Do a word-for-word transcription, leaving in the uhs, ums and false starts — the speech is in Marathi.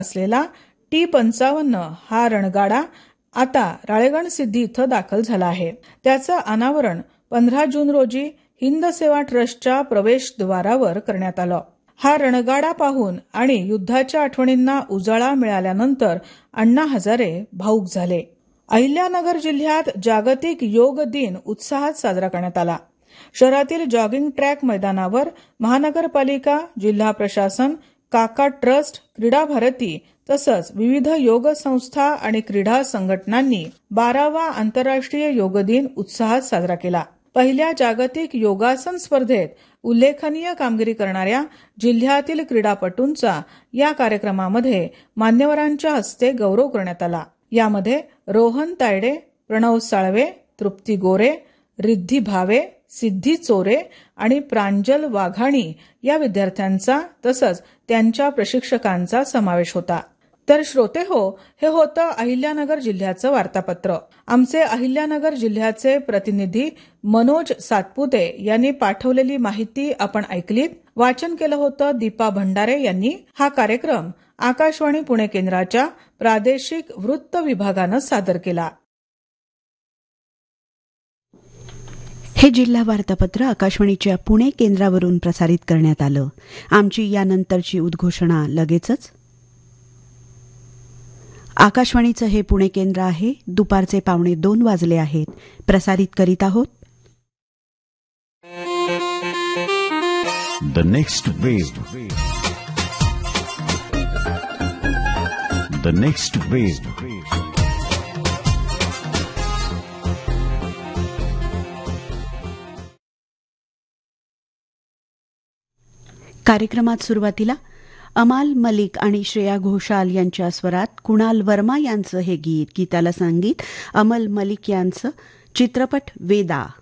असलेला टी पंचावन्न हा रणगाडा आता राळेगण सिद्धी इथं दाखल झाला आहे. त्याचं अनावरण पंधरा जून रोजी हिंद सेवा ट्रस्टच्या प्रवेशद्वारावर करण्यात आलं. हा रणगाडा पाहून आणि युद्धाच्या आठवणींना उजाळा मिळाल्यानंतर अण्णा हजारे भावुक झाले. अहिल्यानगर जिल्ह्यात जागतिक योग दिन उत्साहात साजरा करण्यात आला. शहरातील जॉगिंग ट्रॅक मैदानावर महानगरपालिका, जिल्हा प्रशासन, काका ट्रस्ट, क्रीडा भारती तसंच विविध योग संस्था आणि क्रीडा संघटनांनी बारावा आंतरराष्ट्रीय योग दिन उत्साहात साजरा केला. पहिल्या जागतिक योगासन स्पर्धेत उल्लेखनीय कामगिरी करणाऱ्या जिल्ह्यातील क्रीडापटूंचा या कार्यक्रमामध्ये मान्यवरांच्या हस्ते गौरव करण्यात आला. यामध्ये रोहन तायडे, प्रणव साळवे, तृप्ती गोरे, रिद्धी भावे, सिद्धी चोरे आणि प्रांजल वाघाणी या विद्यार्थ्यांचा तसंच त्यांच्या प्रशिक्षकांचा समावेश होता. तर श्रोते हो, हे होतं अहिल्यानगर जिल्ह्याचं वार्तापत्र. आमचे अहिल्यानगर जिल्ह्याचे प्रतिनिधी मनोज सातपुते यांनी पाठवलेली माहिती आपण ऐकलीत. वाचन केलं होतं दीपा भंडारे यांनी. हा कार्यक्रम आकाशवाणी पुणे केंद्राच्या प्रादेशिक वृत्त विभागानं सादर केला. हे जिल्हा वार्तापत्र आकाशवाणीच्या पुणे केंद्रावरून प्रसारित करण्यात आलं. आमची यानंतरची उद्घोषणा लगेचच. आकाशवाणीचं हे पुणे केंद्र आहे. दुपारचे पावणे दोन वाजले आहेत. प्रसारित करीत आहोत the next wave. The next wave. कार्यक्रमात सुरुवातीला अमाल मलिक आणि श्रेया घोषाल यांच्या स्वरात कुणाल वर्मा यांचं हे गीत. गीताला संगीत अमल मलिक यांचं. चित्रपट वेदा.